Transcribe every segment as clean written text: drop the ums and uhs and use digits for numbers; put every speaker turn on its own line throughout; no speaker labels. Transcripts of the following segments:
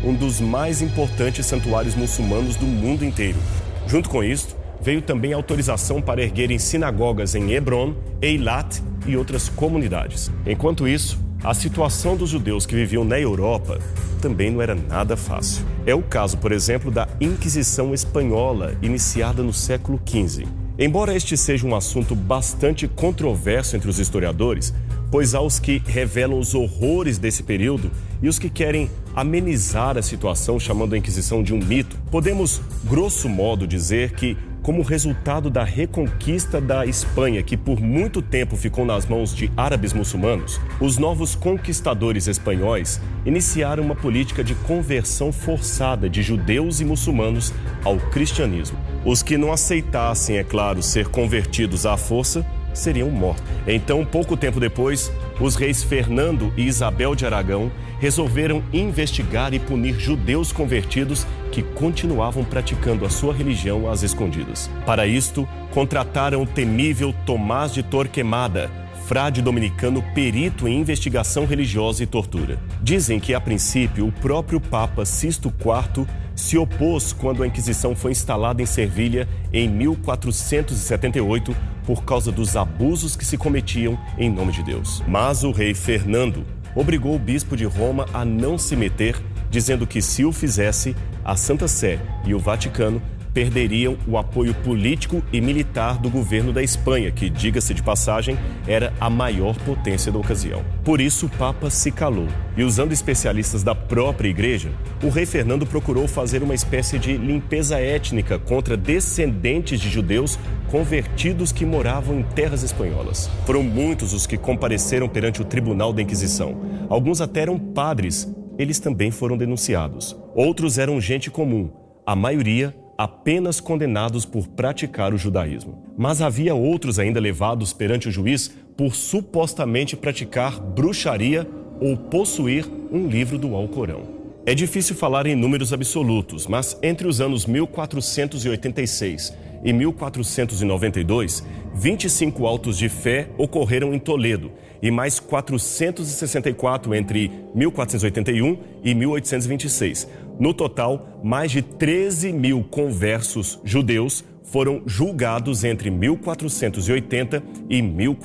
um dos mais importantes santuários muçulmanos do mundo inteiro. Junto com isso, veio também autorização para erguerem sinagogas em Hebron, Eilat e outras comunidades. Enquanto isso, a situação dos judeus que viviam na Europa também não era nada fácil. É o caso, por exemplo, da Inquisição Espanhola, iniciada no século XV. Embora este seja um assunto bastante controverso entre os historiadores, pois há os que revelam os horrores desse período e os que querem amenizar a situação chamando a Inquisição de um mito, podemos, grosso modo, dizer que, como resultado da reconquista da Espanha, que por muito tempo ficou nas mãos de árabes muçulmanos, os novos conquistadores espanhóis iniciaram uma política de conversão forçada de judeus e muçulmanos ao cristianismo. Os que não aceitassem, é claro, ser convertidos à força, seriam mortos. Então, pouco tempo depois, os reis Fernando e Isabel de Aragão resolveram investigar e punir judeus convertidos que continuavam praticando a sua religião às escondidas. Para isto, contrataram o temível Tomás de Torquemada, frade dominicano perito em investigação religiosa e tortura. Dizem que, a princípio, o próprio Papa Sisto IV se opôs quando a Inquisição foi instalada em Servilha em 1478 por causa dos abusos que se cometiam em nome de Deus. Mas o rei Fernando obrigou o bispo de Roma a não se meter, dizendo que, se o fizesse, a Santa Sé e o Vaticano perderiam o apoio político e militar do governo da Espanha, que, diga-se de passagem, era a maior potência da ocasião. Por isso, o Papa se calou e, usando especialistas da própria igreja, o rei Fernando procurou fazer uma espécie de limpeza étnica contra descendentes de judeus convertidos que moravam em terras espanholas. Foram muitos os que compareceram perante o tribunal da Inquisição. Alguns até eram padres, eles também foram denunciados. Outros eram gente comum, a maioria apenas condenados por praticar o judaísmo. Mas havia outros ainda levados perante o juiz por supostamente praticar bruxaria ou possuir um livro do Alcorão. É difícil falar em números absolutos, mas entre os anos 1486 e 1492, 25 autos de fé ocorreram em Toledo e mais 464 entre 1481 e 1826. No total, mais de 13 mil conversos judeus foram julgados entre 1480 e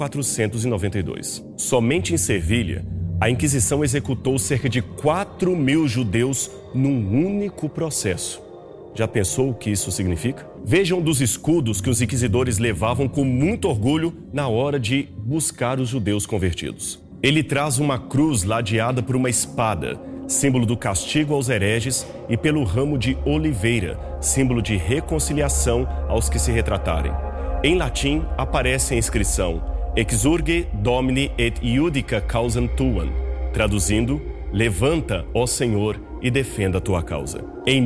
1492. Somente em Servilha, a Inquisição executou cerca de 4 mil judeus num único processo. Já pensou o que isso significa? Vejam dos escudos que os inquisidores levavam com muito orgulho na hora de buscar os judeus convertidos. Ele traz uma cruz ladeada por uma espada, símbolo do castigo aos hereges, e pelo ramo de oliveira, símbolo de reconciliação aos que se retratarem. Em latim, aparece a inscrição Exurge Domini et iudica causam tuam, traduzindo, levanta, ó Senhor, e defenda a tua causa. Em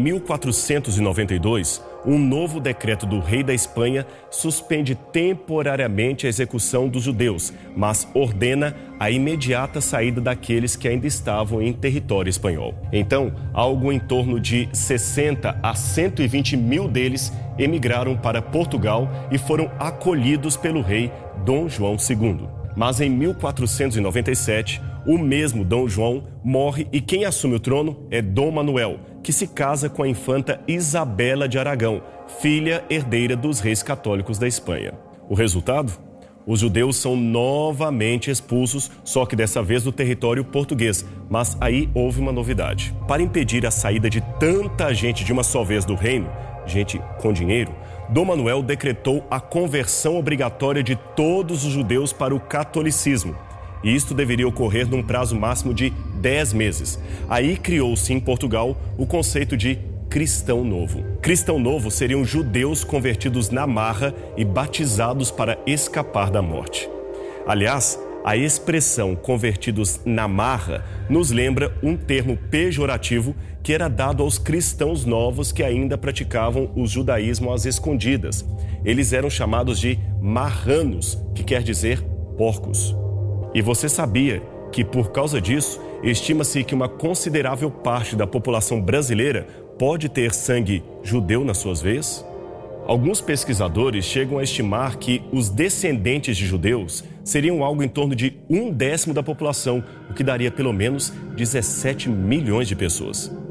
1492, um novo decreto do rei da Espanha suspende temporariamente a execução dos judeus, mas ordena a imediata saída daqueles que ainda estavam em território espanhol. Então, algo em torno de 60 a 120 mil deles emigraram para Portugal e foram acolhidos pelo rei Dom João II. Mas em 1497, o mesmo Dom João morre e quem assume o trono é Dom Manuel, que se casa com a infanta Isabela de Aragão, filha herdeira dos reis católicos da Espanha. O resultado? Os judeus são novamente expulsos, só que dessa vez do território português. Mas aí houve uma novidade. Para impedir a saída de tanta gente de uma só vez do reino, gente com dinheiro, Dom Manuel decretou a conversão obrigatória de todos os judeus para o catolicismo. E isto deveria ocorrer num prazo máximo de 10 meses. Aí criou-se em Portugal o conceito de cristão novo. Cristão novo seriam judeus convertidos na marra e batizados para escapar da morte. Aliás, a expressão convertidos na marra nos lembra um termo pejorativo que era dado aos cristãos novos que ainda praticavam o judaísmo às escondidas. Eles eram chamados de marranos, que quer dizer porcos. E você sabia que, por causa disso, estima-se que uma considerável parte da população brasileira pode ter sangue judeu nas suas veias? Alguns pesquisadores chegam a estimar que os descendentes de judeus seriam algo em torno de 1/10 da população, o que daria pelo menos 17 milhões de pessoas.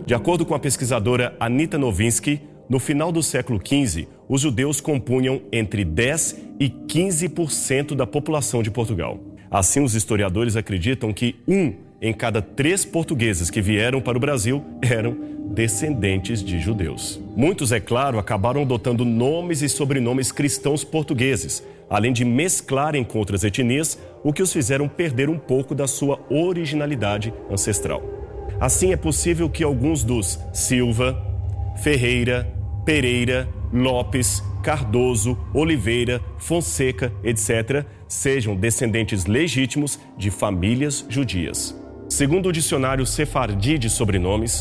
De acordo com a pesquisadora Anita Nowinski, no final do século XV, os judeus compunham entre 10% e 15% da população de Portugal. Assim, os historiadores acreditam que 1 em cada 3 portugueses que vieram para o Brasil eram descendentes de judeus. Muitos, é claro, acabaram adotando nomes e sobrenomes cristãos portugueses, além de mesclarem com outras etnias, o que os fizeram perder um pouco da sua originalidade ancestral. Assim, é possível que alguns dos Silva, Ferreira, Pereira, Lopes, Cardoso, Oliveira, Fonseca, etc., sejam descendentes legítimos de famílias judias. Segundo o dicionário Sefardi de sobrenomes,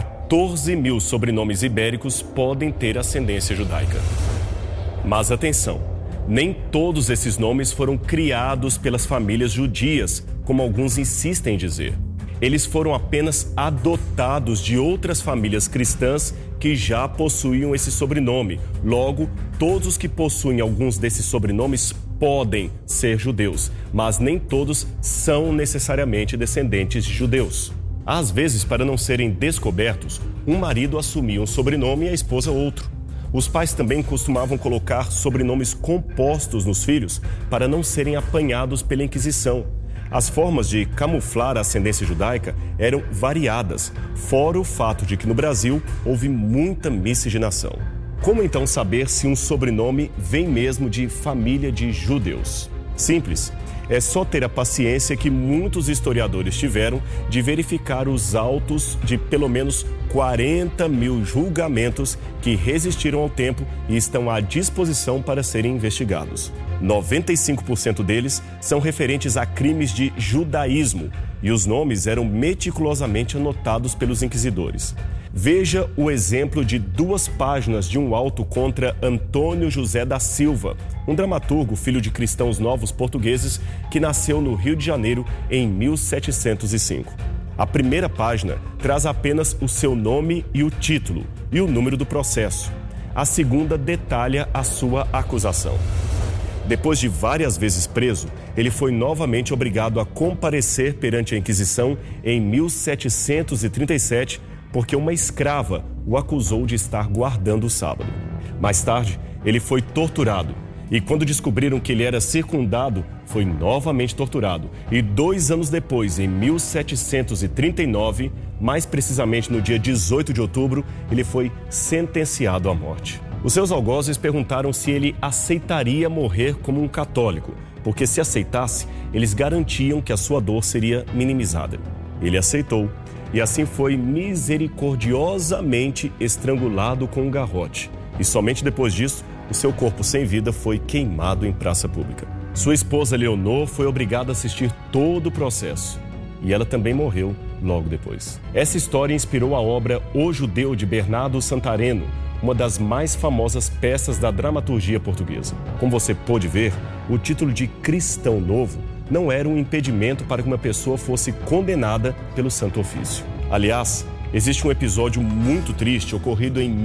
14 mil sobrenomes ibéricos podem ter ascendência judaica. Mas atenção, nem todos esses nomes foram criados pelas famílias judias, como alguns insistem em dizer. Eles foram apenas adotados de outras famílias cristãs que já possuíam esse sobrenome. Logo, todos os que possuem alguns desses sobrenomes podem ser judeus, mas nem todos são necessariamente descendentes de judeus. Às vezes, para não serem descobertos, um marido assumia um sobrenome e a esposa outro. Os pais também costumavam colocar sobrenomes compostos nos filhos para não serem apanhados pela Inquisição. As formas de camuflar a ascendência judaica eram variadas, fora o fato de que no Brasil houve muita miscigenação. Como então saber se um sobrenome vem mesmo de família de judeus? Simples. É só ter a paciência que muitos historiadores tiveram de verificar os autos de pelo menos 40 mil julgamentos que resistiram ao tempo e estão à disposição para serem investigados. 95% deles são referentes a crimes de judaísmo e os nomes eram meticulosamente anotados pelos inquisidores. Veja o exemplo de 2 páginas de um auto contra Antônio José da Silva, um dramaturgo filho de cristãos novos portugueses que nasceu no Rio de Janeiro em 1705. A primeira página traz apenas o seu nome e o título e o número do processo. A segunda detalha a sua acusação. Depois de várias vezes preso, ele foi novamente obrigado a comparecer perante a Inquisição em 1737, porque uma escrava o acusou de estar guardando o sábado. Mais tarde, ele foi torturado e quando descobriram que ele era circundado, foi novamente torturado. E 2 anos depois, em 1739, mais precisamente no dia 18 de outubro, ele foi sentenciado à morte. Os seus algozes perguntaram se ele aceitaria morrer como um católico, porque se aceitasse, eles garantiam que a sua dor seria minimizada. Ele aceitou. E assim foi misericordiosamente estrangulado com um garrote. E somente depois disso, o seu corpo sem vida foi queimado em praça pública. Sua esposa Leonor foi obrigada a assistir todo o processo. E ela também morreu logo depois. Essa história inspirou a obra O Judeu, de Bernardo Santareno, uma das mais famosas peças da dramaturgia portuguesa. Como você pôde ver, o título de Cristão Novo não era um impedimento para que uma pessoa fosse condenada pelo Santo Ofício. Aliás, existe um episódio muito triste ocorrido em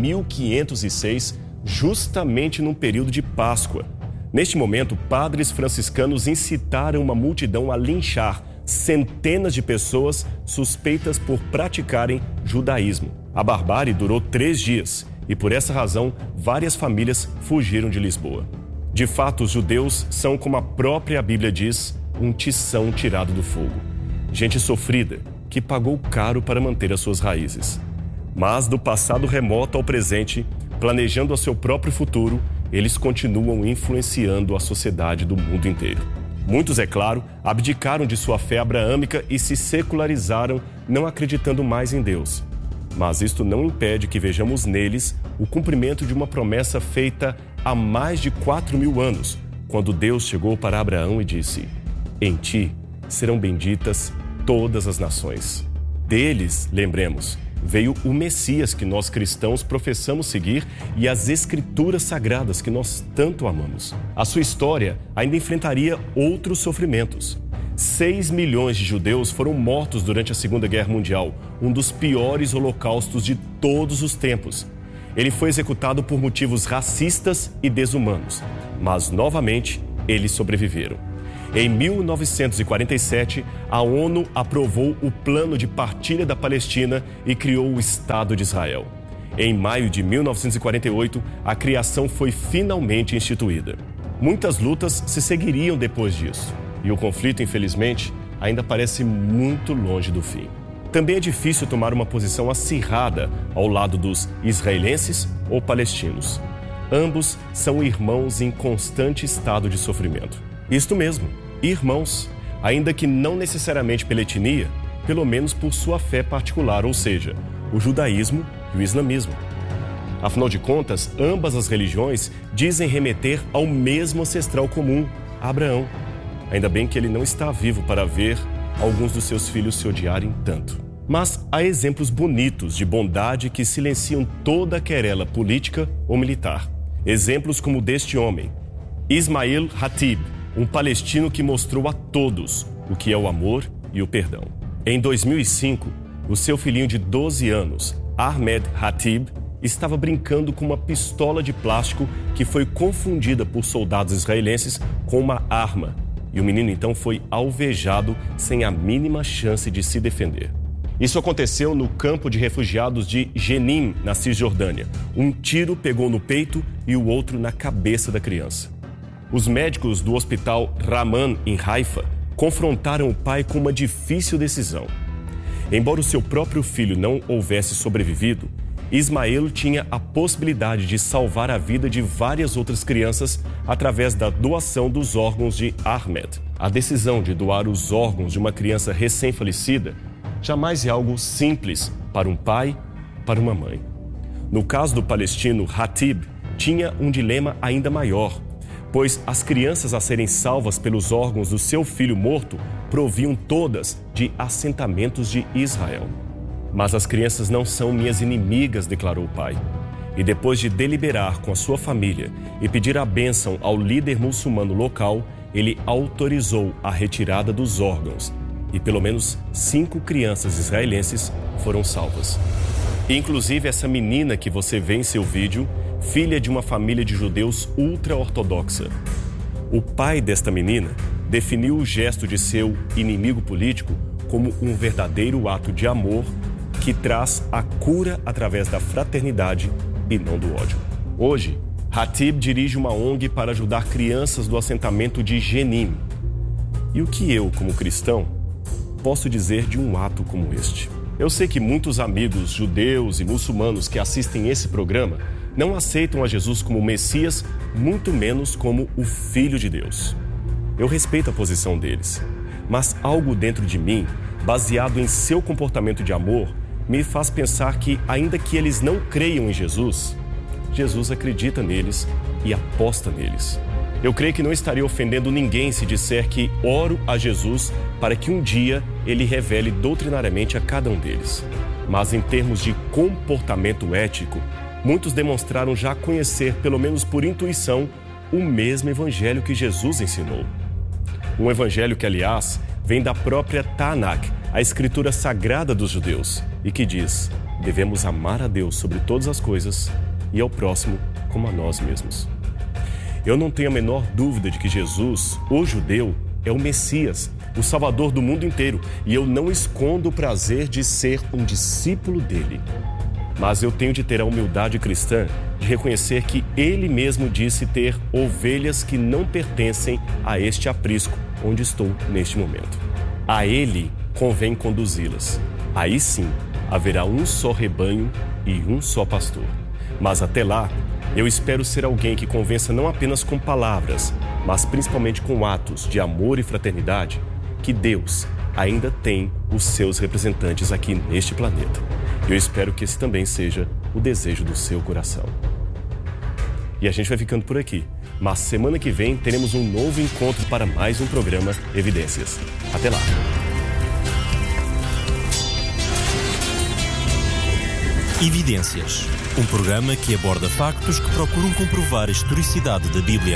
1506, justamente num período de Páscoa. Neste momento, padres franciscanos incitaram uma multidão a linchar centenas de pessoas suspeitas por praticarem judaísmo. A barbárie durou 3 dias e, por essa razão, várias famílias fugiram de Lisboa. De fato, os judeus são, como a própria Bíblia diz, um tição tirado do fogo. Gente sofrida, que pagou caro para manter as suas raízes. Mas do passado remoto ao presente, planejando o seu próprio futuro, eles continuam influenciando a sociedade do mundo inteiro. Muitos, é claro, abdicaram de sua fé abraâmica e se secularizaram, não acreditando mais em Deus. Mas isto não impede que vejamos neles o cumprimento de uma promessa feita há mais de 4.000 anos, quando Deus chegou para Abraão e disse: "Em ti serão benditas todas as nações." Deles, lembremos, veio o Messias que nós cristãos professamos seguir e as Escrituras Sagradas que nós tanto amamos. A sua história ainda enfrentaria outros sofrimentos. 6 milhões de judeus foram mortos durante a Segunda Guerra Mundial, um dos piores holocaustos de todos os tempos. Ele foi executado por motivos racistas e desumanos, mas novamente eles sobreviveram. Em 1947, a ONU aprovou o Plano de Partilha da Palestina e criou o Estado de Israel. Em maio de 1948, a criação foi finalmente instituída. Muitas lutas se seguiriam depois disso, e o conflito, infelizmente, ainda parece muito longe do fim. Também é difícil tomar uma posição acirrada ao lado dos israelenses ou palestinos. Ambos são irmãos em constante estado de sofrimento. Isto mesmo, irmãos, ainda que não necessariamente pela etnia, pelo menos por sua fé particular, ou seja, o judaísmo e o islamismo. Afinal de contas, ambas as religiões dizem remeter ao mesmo ancestral comum, Abraão. Ainda bem que ele não está vivo para ver alguns dos seus filhos se odiarem tanto. Mas há exemplos bonitos de bondade que silenciam toda a querela política ou militar. Exemplos como o deste homem, Ismail Hatib, um palestino que mostrou a todos o que é o amor e o perdão. Em 2005, o seu filhinho de 12 anos, Ahmed Hatib, estava brincando com uma pistola de plástico que foi confundida por soldados israelenses com uma arma. E o menino então foi alvejado sem a mínima chance de se defender. Isso aconteceu no campo de refugiados de Jenin, na Cisjordânia. Um tiro pegou no peito e o outro na cabeça da criança. Os médicos do hospital Raman, em Haifa, confrontaram o pai com uma difícil decisão. Embora o seu próprio filho não houvesse sobrevivido, Ismael tinha a possibilidade de salvar a vida de várias outras crianças através da doação dos órgãos de Ahmed. A decisão de doar os órgãos de uma criança recém-falecida jamais é algo simples para um pai, para uma mãe. No caso do palestino Hatib, tinha um dilema ainda maior, pois as crianças a serem salvas pelos órgãos do seu filho morto provinham todas de assentamentos de Israel. Mas as crianças não são minhas inimigas, declarou o pai. E depois de deliberar com a sua família e pedir a bênção ao líder muçulmano local, ele autorizou a retirada dos órgãos. E pelo menos 5 crianças israelenses foram salvas. Inclusive essa menina que você vê em seu vídeo, filha de uma família de judeus ultra-ortodoxa. O pai desta menina definiu o gesto de seu inimigo político como um verdadeiro ato de amor que traz a cura através da fraternidade e não do ódio. Hoje, Hatib dirige uma ONG para ajudar crianças do assentamento de Jenin. E o que eu, como cristão, posso dizer de um ato como este? Eu sei que muitos amigos judeus e muçulmanos que assistem esse programa não aceitam a Jesus como Messias, muito menos como o Filho de Deus. Eu respeito a posição deles, mas algo dentro de mim, baseado em seu comportamento de amor, me faz pensar que, ainda que eles não creiam em Jesus, Jesus acredita neles e aposta neles. Eu creio que não estaria ofendendo ninguém se disser que oro a Jesus para que um dia ele revele doutrinariamente a cada um deles. Mas em termos de comportamento ético, muitos demonstraram já conhecer, pelo menos por intuição, o mesmo evangelho que Jesus ensinou. Um evangelho que, aliás, vem da própria Tanakh, a escritura sagrada dos judeus, e que diz: devemos amar a Deus sobre todas as coisas e ao próximo como a nós mesmos. Eu não tenho a menor dúvida de que Jesus, o judeu, é o Messias, o Salvador do mundo inteiro, e eu não escondo o prazer de ser um discípulo dele. Mas eu tenho de ter a humildade cristã de reconhecer que ele mesmo disse ter ovelhas que não pertencem a este aprisco onde estou neste momento. A ele convém conduzi-las. Aí sim, haverá um só rebanho e um só pastor. Mas até lá, eu espero ser alguém que convença não apenas com palavras, mas principalmente com atos de amor e fraternidade, que Deus ainda tem os seus representantes aqui neste planeta. Eu espero que esse também seja o desejo do seu coração. E a gente vai ficando por aqui, mas semana que vem teremos um novo encontro para mais um programa Evidências. Até lá!
Evidências, um programa que aborda factos que procuram comprovar a historicidade da Bíblia.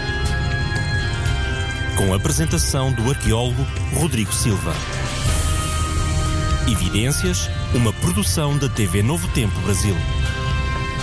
Com a apresentação do arqueólogo Rodrigo Silva. Evidências, uma produção da TV Novo Tempo Brasil.